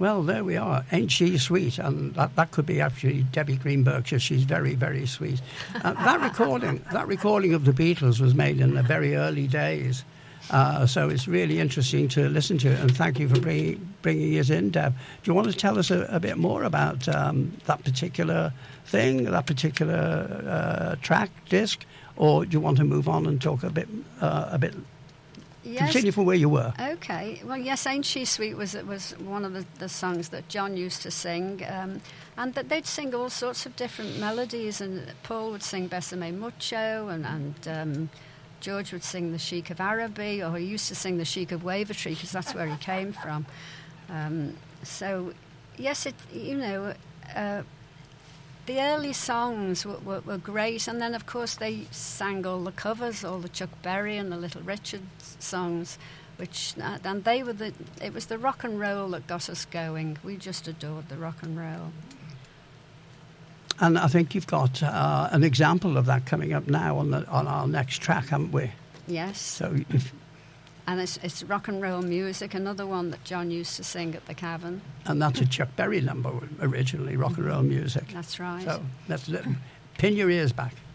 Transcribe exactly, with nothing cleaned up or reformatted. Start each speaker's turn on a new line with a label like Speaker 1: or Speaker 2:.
Speaker 1: Well, there we are. Ain't she sweet? And that, that could be actually Debbie Greenberg. She's very, very sweet. Uh, that recording, that recording of the Beatles was made in the very early days. Uh, so it's really interesting to listen to it. And thank you for bringing, bringing it in, Deb. Do you want to tell us a, a bit more about um, that particular thing, that particular uh, track, disc? Or do you want to move on and talk a bit, uh, a bit?
Speaker 2: Yes.
Speaker 1: Continue from where you were.
Speaker 2: Okay. Well, yes, Ain't She Sweet was was one of the, the songs that John used to sing, um, and that they'd sing all sorts of different melodies. And Paul would sing Besame Mucho, and, and um, George would sing the Sheik of Araby, or he used to sing the Sheik of Wavertree because that's where he came from. Um, so, yes, it you know. Uh, The early songs were, were, were great, and then, of course, they sang all the covers, all the Chuck Berry and the Little Richard songs, which, uh, and they were the, it was the rock and roll that got us going. We just adored the rock and roll.
Speaker 1: And I think you've got uh, an example of that coming up now on the on our next track, haven't we?
Speaker 2: Yes.
Speaker 1: So if,
Speaker 2: and it's, it's rock and roll music, another one that John used to sing at the Cavern.
Speaker 1: And that's a Chuck Berry number originally, rock and roll music.
Speaker 2: That's right.
Speaker 1: So let's pin your ears back.